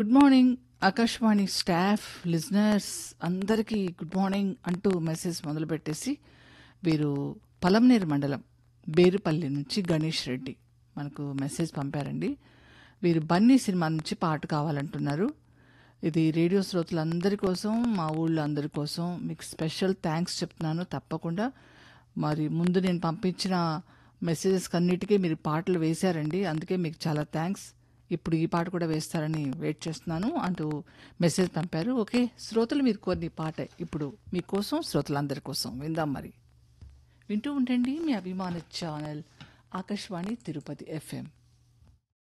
Good morning Akashvani staff listeners అందరికీ good morning అంటూ message మొదలుపెట్టేసి వీరు పలంనేరు మండలం బేరుపల్లి నుంచి గణేష్ రెడ్డి మనకు మెసేజ్ పంపారండి. వీరు బన్నీ సినిమా నుంచి పాట కావాలంటున్నారు. ఇది రేడియో శ్రోతలందరి కోసం, మా ఊళ్ళో అందరి కోసం మీకు స్పెషల్ థ్యాంక్స్ చెప్తున్నాను. తప్పకుండా మరి ముందు నేను పంపించిన మెసేజెస్ అన్నిటికీ మీరు పాటలు వేశారండి, అందుకే మీకు చాలా థ్యాంక్స్. ఇప్పుడు ఈ పాట కూడా వేస్తారని వెయిట్ చేస్తున్నాను అంటూ మెసేజ్ పంపారు. ఓకే శ్రోతలు, మీరు కొన్ని పాట ఇప్పుడు మీకోసం శ్రోతలందరి కోసం విందాం. మరి వింటూ ఉండండి మీ అభిమాన ఛానల్ ఆకాశవాణి తిరుపతి FM.